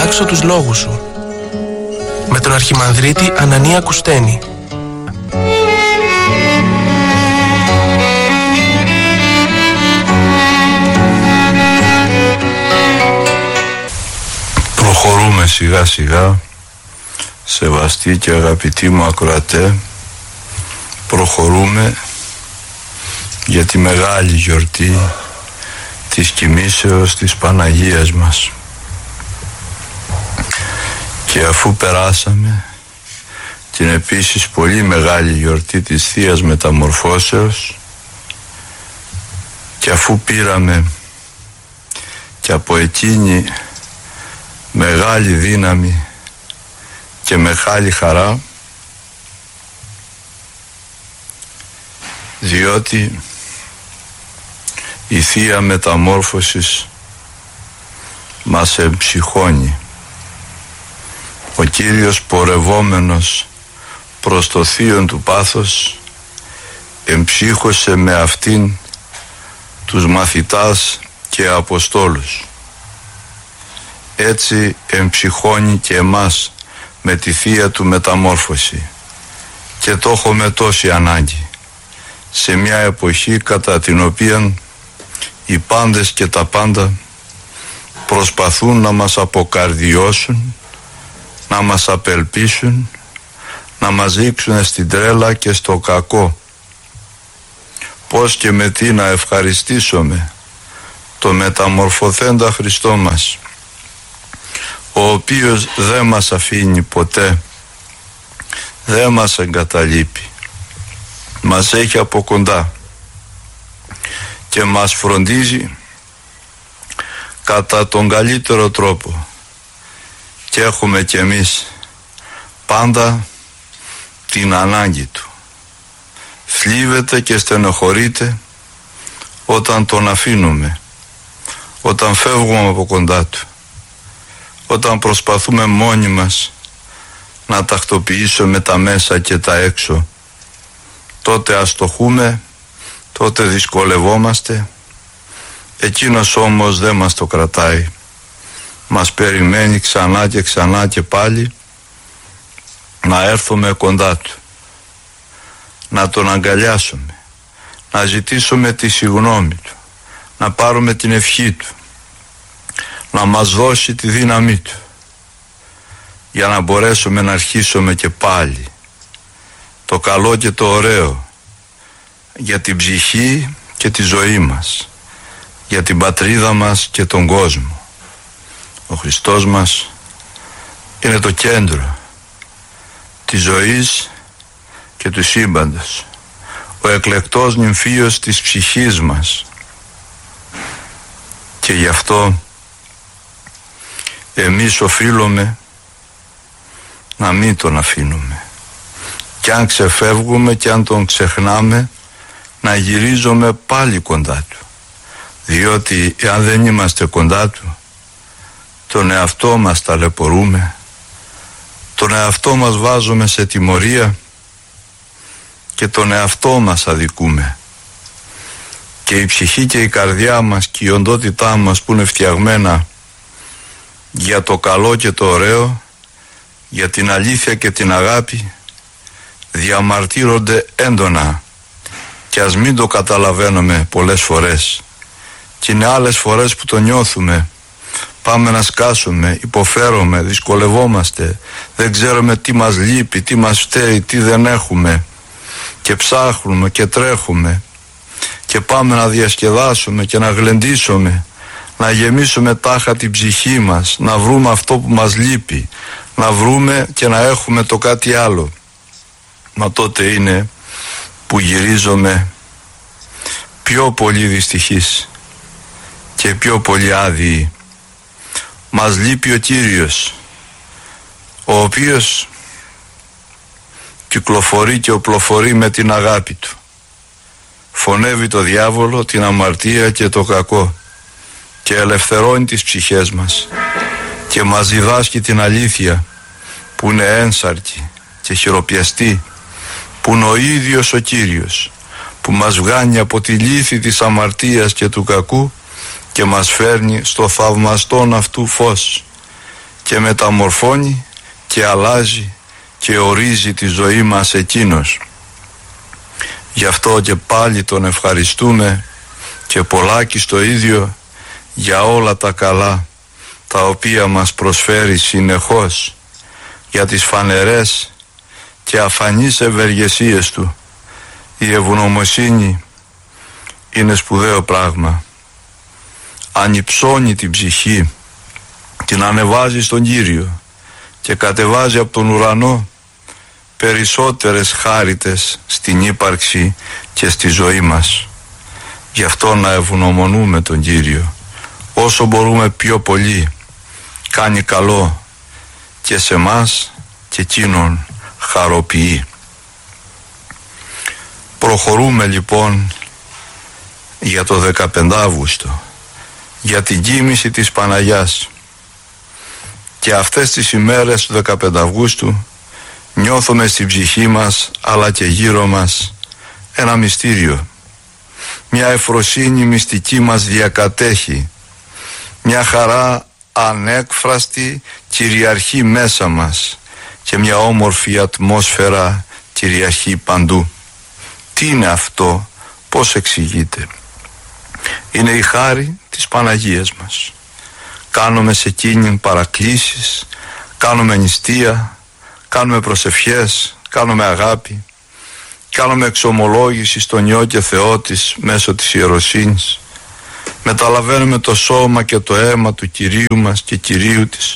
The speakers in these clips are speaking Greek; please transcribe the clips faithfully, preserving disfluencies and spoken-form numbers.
ερμηνεύσω τους λόγους σου. Με τον Αρχιμανδρίτη Ανανία Κουστένη. Προχωρούμε σιγά σιγά, σεβαστοί και αγαπητοί μου ακροατέ, προχωρούμε για τη μεγάλη γιορτή της κοιμήσεως της Παναγίας μας. Και αφού περάσαμε την επίσης πολύ μεγάλη γιορτή της Θείας Μεταμορφώσεως και αφού πήραμε και από εκείνη μεγάλη δύναμη και μεγάλη χαρά, διότι η Θεία Μεταμόρφωσης μας εμψυχώνει. Ο Κύριος, πορευόμενος προς το θείον του πάθος, εμψύχωσε με αυτήν τους μαθητάς και αποστόλους. Έτσι εμψυχώνει και εμάς με τη Θεία του Μεταμόρφωση, και το έχουμε τόση ανάγκη σε μια εποχή κατά την οποία οι πάντες και τα πάντα προσπαθούν να μας αποκαρδιώσουν, να μας απελπίσουν, να μας δείξουν στην τρέλα και στο κακό. Πώς και με τι να ευχαριστήσουμε το μεταμορφωθέντα Χριστό μας, ο οποίος δεν μας αφήνει ποτέ, δεν μας εγκαταλείπει, μας έχει από κοντά και μας φροντίζει κατά τον καλύτερο τρόπο, και έχουμε κι εμείς πάντα την ανάγκη του. Θλίβεται και στενοχωρείται όταν τον αφήνουμε, όταν φεύγουμε από κοντά του, όταν προσπαθούμε μόνοι μας να τακτοποιήσουμε τα μέσα και τα έξω. Τότε αστοχούμε, τότε δυσκολευόμαστε. Εκείνος όμως δεν μας το κρατάει. Μας περιμένει ξανά και ξανά και πάλι να έρθουμε κοντά του, να τον αγκαλιάσουμε, να ζητήσουμε τη συγγνώμη του, να πάρουμε την ευχή του, να μας δώσει τη δύναμή του, για να μπορέσουμε να αρχίσουμε και πάλι το καλό και το ωραίο για την ψυχή και τη ζωή μας, για την πατρίδα μας και τον κόσμο. Ο Χριστός μας είναι το κέντρο της ζωής και του σύμπαντος, ο εκλεκτός νυμφίος της ψυχής μας, και γι' αυτό εμείς οφείλουμε να μην τον αφήνουμε, και αν ξεφεύγουμε και αν τον ξεχνάμε, να γυρίζουμε πάλι κοντά του, διότι εάν δεν είμαστε κοντά του, τον εαυτό μας ταλαιπωρούμε, τον εαυτό μας βάζουμε σε τιμωρία και τον εαυτό μας αδικούμε. Και η ψυχή και η καρδιά μας και η οντότητά μας που είναι φτιαγμένα για το καλό και το ωραίο, για την αλήθεια και την αγάπη, διαμαρτύρονται έντονα, και ας μην το καταλαβαίνουμε πολλές φορές, και είναι άλλες φορές που το νιώθουμε. Πάμε να σκάσουμε, υποφέρουμε, δυσκολευόμαστε, δεν ξέρουμε τι μας λείπει, τι μας φταίει, τι δεν έχουμε, και ψάχνουμε και τρέχουμε και πάμε να διασκεδάσουμε και να γλεντήσουμε, να γεμίσουμε τάχα την ψυχή μας, να βρούμε αυτό που μας λείπει, να βρούμε και να έχουμε το κάτι άλλο. Μα τότε είναι που γυρίζομαι πιο πολύ δυστυχής και πιο πολύ άδειοι. Μας λείπει ο Κύριος, ο οποίος κυκλοφορεί και οπλοφορεί με την αγάπη του. Φωνεύει το διάβολο, την αμαρτία και το κακό, και ελευθερώνει τις ψυχές μας και μας διδάσκει την αλήθεια που είναι ένσαρκη και χειροπιαστή, που είναι ο ίδιος ο Κύριος, που μας βγάνει από τη λύθη της αμαρτίας και του κακού και μας φέρνει στο θαυμαστόν αυτού φως, και μεταμορφώνει και αλλάζει και ορίζει τη ζωή μας εκείνος. Γι' αυτό και πάλι τον ευχαριστούμε και πολλάκι στο ίδιο για όλα τα καλά τα οποία μας προσφέρει συνεχώς, για τις φανερές και αφανείς ευεργεσίες του. Η ευγνωμοσύνη είναι σπουδαίο πράγμα. Ανυψώνει την ψυχή, την ανεβάζει στον Κύριο και κατεβάζει από τον ουρανό περισσότερες χάριτες στην ύπαρξη και στη ζωή μας. Γι' αυτό να ευγνωμονούμε τον Κύριο όσο μπορούμε πιο πολύ. Κάνει καλό και σε μας και εκείνον χαροποιεί. Προχωρούμε λοιπόν για το δεκαπέντε Αύγουστο, για την κοίμηση της Παναγιάς. Και αυτές τις ημέρες του δεκαπέντε Αυγούστου νιώθουμε στην ψυχή μας αλλά και γύρω μας ένα μυστήριο. Μια ευφροσύνη μυστική μας διακατέχει. Μια χαρά ανέκφραστη κυριαρχεί μέσα μας και μια όμορφη ατμόσφαιρα κυριαρχεί παντού. Τι είναι αυτό, πώς εξηγείται? Είναι η χάρη της Παναγίας μας. Κάνουμε σε εκείνη παρακλήσεις, κάνουμε νηστεία, κάνουμε προσευχές, κάνουμε αγάπη, κάνουμε εξομολόγηση στον Υιό και Θεό της μέσω της ιεροσύνης. Μεταλαβαίνουμε το σώμα και το αίμα του Κυρίου μας και Κυρίου της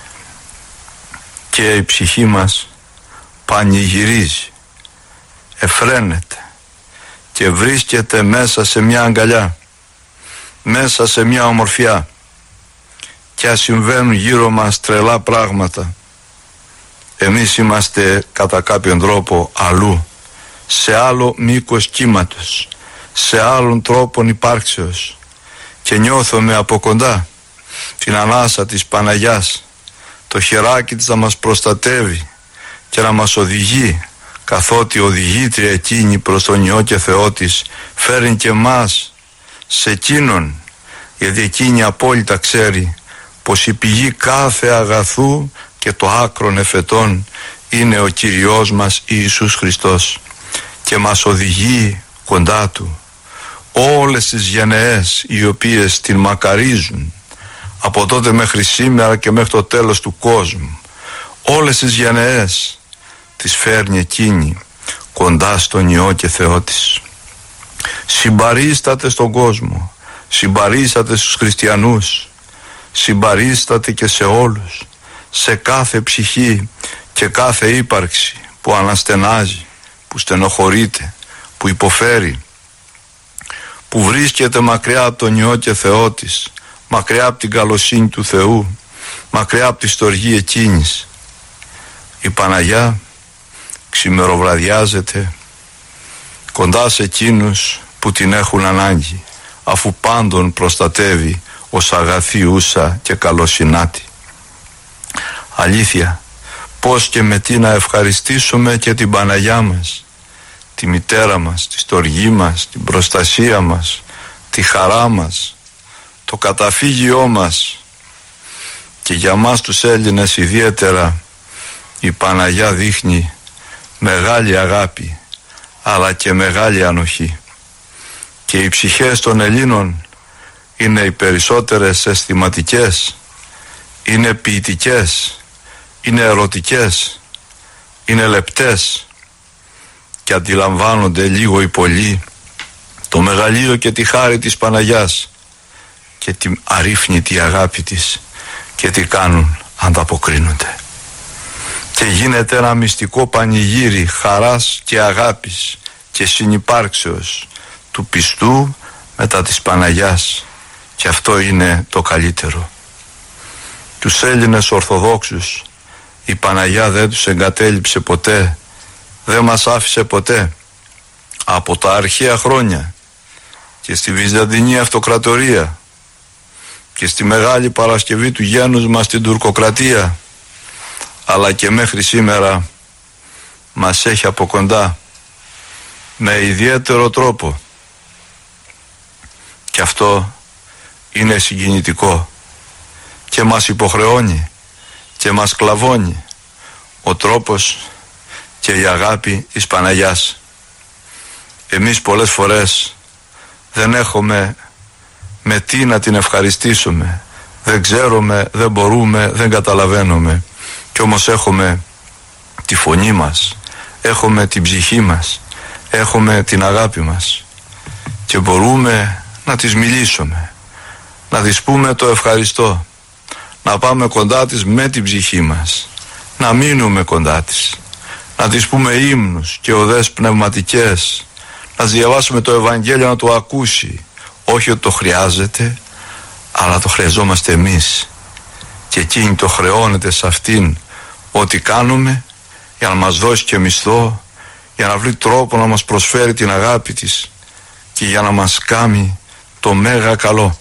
και η ψυχή μας πανηγυρίζει, εφραίνεται και βρίσκεται μέσα σε μια αγκαλιά, μέσα σε μια ομορφιά. Και ας συμβαίνουν γύρω μας τρελά πράγματα, εμείς είμαστε κατά κάποιον τρόπο αλλού, σε άλλο μήκος κύματος, σε άλλον τρόπον υπάρξεως, και νιώθουμε από κοντά την ανάσα της Παναγιάς, το χεράκι της να μας προστατεύει και να μας οδηγεί, καθότι οδηγήτρια εκείνη προς τον Υιό και Θεό της φέρνει και μας σε εκείνον, γιατί εκείνη απόλυτα ξέρει πως η πηγή κάθε αγαθού και το άκρον εφετών είναι ο Κυριός μας Ιησούς Χριστός, και μας οδηγεί κοντά Του. Όλες τις γενεές οι οποίες την μακαρίζουν από τότε μέχρι σήμερα και μέχρι το τέλος του κόσμου, όλες τις γενεές τις φέρνει εκείνη κοντά στον Υιό και Θεό της. Συμπαρίσταται στον κόσμο, συμπαρίσταται στους χριστιανούς, συμπαρίσταται και σε όλους, σε κάθε ψυχή και κάθε ύπαρξη που αναστενάζει, που στενοχωρείται, που υποφέρει, που βρίσκεται μακριά από τον Υιό και Θεό της, μακριά από την καλοσύνη του Θεού, μακριά από τη στοργή εκείνης. Η Παναγιά ξημεροβραδιάζεται κοντά σε εκείνους που την έχουν ανάγκη, αφού πάντων προστατεύει ως αγαθή ούσα και καλοσυνάτη. Αλήθεια, πώς και με τι να ευχαριστήσουμε και την Παναγιά μας, τη μητέρα μας, τη στοργή μας, την προστασία μας, τη χαρά μας, το καταφύγιό μας. Και για μας τους Έλληνες ιδιαίτερα η Παναγιά δείχνει μεγάλη αγάπη αλλά και μεγάλη ανοχή, και οι ψυχές των Ελλήνων είναι οι περισσότερες αισθηματικές, είναι ποιητικές, είναι ερωτικές, είναι λεπτές και αντιλαμβάνονται λίγο ή πολύ το μεγαλείο και τη χάρη της Παναγιάς και την αρρύφνητη αγάπη της, και τι κάνουν? Ανταποκρίνονται. Και γίνεται ένα μυστικό πανηγύρι χαράς και αγάπης και συνυπάρξεως του πιστού μετά της Παναγιάς, και αυτό είναι το καλύτερο. Τους Έλληνες Ορθοδόξους η Παναγιά δεν τους εγκατέλειψε ποτέ, δεν μας άφησε ποτέ. Από τα αρχαία χρόνια και στη Βυζαντινή Αυτοκρατορία και στη Μεγάλη Παρασκευή του γένους μας στην Τουρκοκρατία, αλλά και μέχρι σήμερα μας έχει από κοντά με ιδιαίτερο τρόπο, και αυτό είναι συγκινητικό και μας υποχρεώνει και μας κλαβώνει ο τρόπος και η αγάπη της Παναγιάς. Εμείς πολλές φορές δεν έχουμε με τι να την ευχαριστήσουμε, δεν ξέρουμε, δεν μπορούμε, δεν καταλαβαίνουμε, κι όμως έχουμε τη φωνή μας, έχουμε την ψυχή μας, έχουμε την αγάπη μας και μπορούμε να της μιλήσουμε, να της πούμε το ευχαριστώ, να πάμε κοντά της με την ψυχή μας, να μείνουμε κοντά της, να της πούμε ύμνους και οδές πνευματικές, να διαβάσουμε το Ευαγγέλιο να το ακούσει, όχι ότι το χρειάζεται, αλλά το χρειαζόμαστε εμείς και εκείνη το χρεώνεται σε αυτήν ό,τι κάνουμε για να μας δώσει και μισθό, για να βρει τρόπο να μας προσφέρει την αγάπη της και για να μας κάνει το μέγα καλό.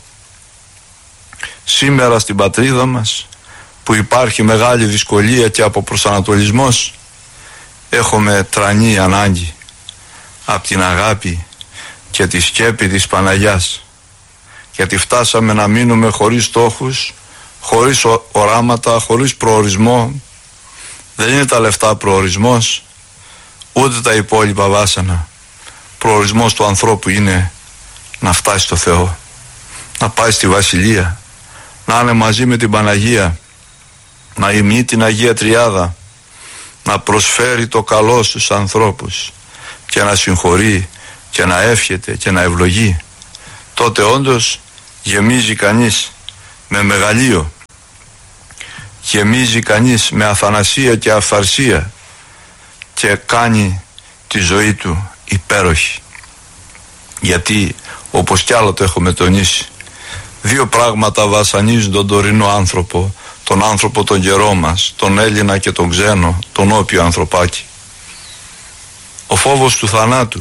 Σήμερα στην πατρίδα μας που υπάρχει μεγάλη δυσκολία και από προσανατολισμός, έχουμε τρανή ανάγκη από την αγάπη και τη σκέπη της Παναγιάς, γιατί φτάσαμε να μείνουμε χωρίς στόχους, χωρίς οράματα, χωρίς προορισμό. Δεν είναι τα λεφτά προορισμός, ούτε τα υπόλοιπα βάσανα. Προορισμός του ανθρώπου είναι να φτάσει στο Θεό, να πάει στη Βασιλεία, να είναι μαζί με την Παναγία, να ημεί την Αγία Τριάδα, να προσφέρει το καλό στους ανθρώπους και να συγχωρεί και να εύχεται και να ευλογεί. Τότε όντως γεμίζει κανείς με μεγαλείο, γεμίζει κανείς με αθανασία και αυθαρσία και κάνει τη ζωή του υπέροχη. Γιατί όπως κι άλλο το έχουμε τονίσει, δύο πράγματα βασανίζουν τον τωρινό άνθρωπο, τον άνθρωπο τον καιρό μας, τον Έλληνα και τον ξένο, τον όποιο ανθρωπάκι. Ο φόβος του θανάτου.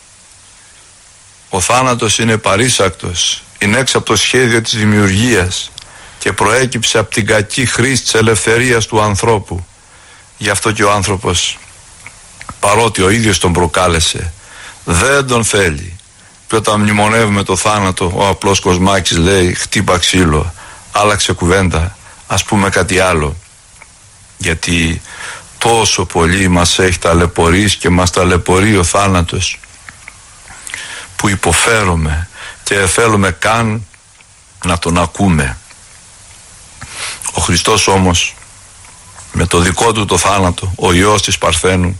Ο θάνατος είναι παρήσακτος, είναι έξω από το σχέδιο της δημιουργίας και προέκυψε από την κακή χρήση της ελευθερίας του ανθρώπου. Γι' αυτό και ο άνθρωπος, παρότι ο ίδιος τον προκάλεσε, δεν τον θέλει. Και όταν μνημονεύουμε το θάνατο, ο απλός Κοσμάκης λέει χτύπα ξύλο, άλλαξε κουβέντα, ας πούμε κάτι άλλο. Γιατί τόσο πολύ μας έχει ταλαιπωρήσει και μας ταλαιπωρεί ο θάνατος, που υποφέρουμε και δεν θέλουμε καν να τον ακούμε. Ο Χριστός όμως με το δικό του το θάνατο, ο Υιός της Παρθένου,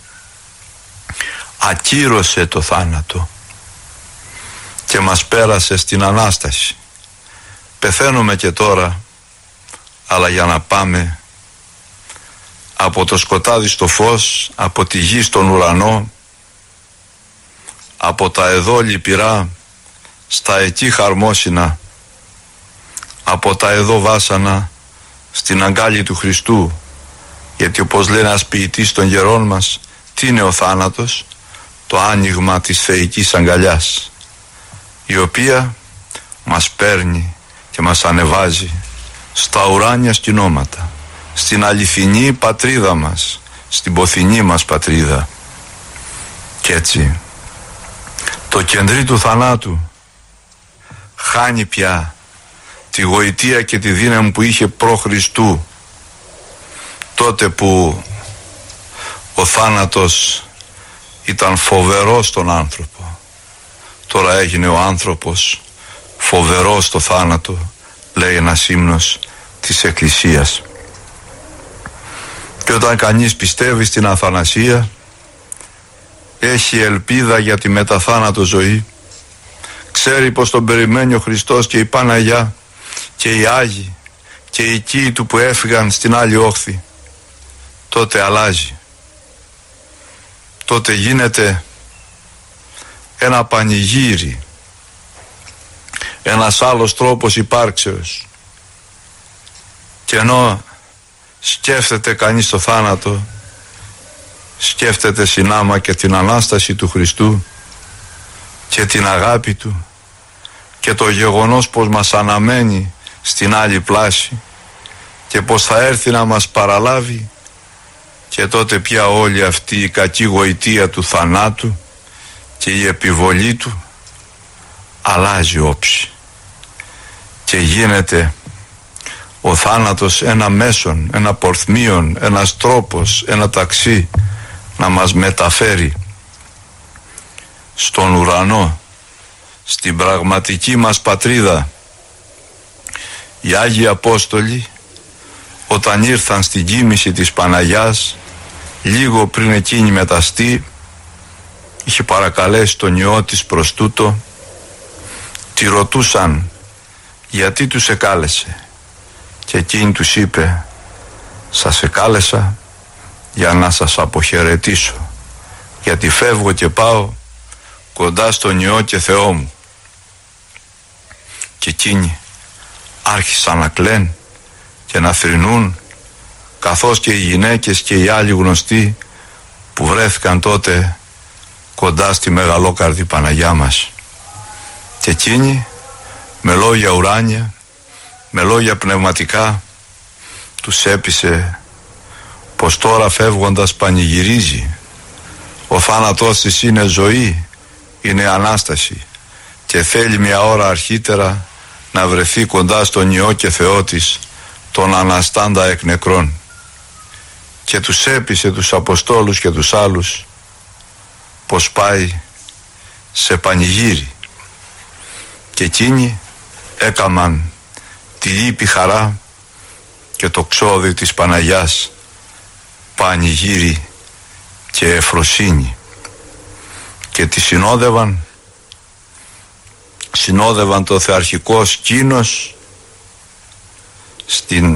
ακύρωσε το θάνατο και μας πέρασε στην Ανάσταση. Πεθαίνουμε και τώρα, αλλά για να πάμε από το σκοτάδι στο φως, από τη γη στον ουρανό, από τα εδώ λυπηρά στα εκεί χαρμόσυνα, από τα εδώ βάσανα στην αγκάλη του Χριστού. Γιατί όπως λέει ένας ποιητής των γερών μας, τι είναι ο θάνατος? Το άνοιγμα της θεϊκής αγκαλιάς, η οποία μας παίρνει και μας ανεβάζει στα ουράνια σκηνώματα, στην αληθινή πατρίδα μας, στην ποθηνή μας πατρίδα. Κι έτσι το κεντρί του θανάτου χάνει πια τη γοητεία και τη δύναμη που είχε προ Χριστού, τότε που ο θάνατος ήταν φοβερός στον άνθρωπο. Τώρα έγινε ο άνθρωπος φοβερός στο θάνατο, λέει ένας ύμνος της Εκκλησίας. Και όταν κανείς πιστεύει στην αθανασία, έχει ελπίδα για τη μεταθάνατο ζωή, ξέρει πως τον περιμένει ο Χριστός και η Παναγιά και οι Άγιοι και οι οικοί του που έφυγαν στην άλλη όχθη. Τότε αλλάζει, τότε γίνεται ένα πανηγύρι, ένας άλλος τρόπος υπάρξεως. Και ενώ σκέφτεται κανείς το θάνατο, σκέφτεται συνάμα και την Ανάσταση του Χριστού και την αγάπη του και το γεγονός πως μας αναμένει στην άλλη πλάση και πως θα έρθει να μας παραλάβει. Και τότε πια όλη αυτή η κακή γοητεία του θανάτου και η επιβολή του αλλάζει όψη και γίνεται ο θάνατος ένα μέσον, ένα πορθμίον, ένας τρόπος, ένα ταξί να μας μεταφέρει στον ουρανό, στην πραγματική μας πατρίδα. Οι Άγιοι Απόστολοι, όταν ήρθαν στην κοίμηση της Παναγιάς, λίγο πριν εκείνη μεταστεί, είχε παρακαλέσει τον ιό της προς τούτο. Τη ρωτούσαν γιατί τους εκάλεσε, και εκείνη τους είπε: σας εκάλεσα για να σας αποχαιρετήσω, γιατί φεύγω και πάω κοντά στον ιό και Θεό μου. Και εκείνοι άρχισαν να κλαίνουν και να θρηνούν, καθώς και οι γυναίκες και οι άλλοι γνωστοί που βρέθηκαν τότε κοντά στη μεγαλόκαρδη Παναγιά μας. Και εκείνοι με λόγια ουράνια, με λόγια πνευματικά, τους έπεισε πως τώρα φεύγοντας πανηγυρίζει. Ο θάνατός της είναι ζωή, είναι Ανάσταση, και θέλει μια ώρα αρχίτερα να βρεθεί κοντά στον ιό και Θεό της, τον Αναστάντα εκ νεκρών. Και τους έπεισε τους Αποστόλους και τους άλλους πως πάει σε πανηγύρι, και εκείνοι έκαμαν τη λύπη χαρά και το ξόδι της Παναγιάς πανηγύρι και εφροσύνη, και τη συνόδευαν συνόδευαν το θεαρχικό σκήνος στην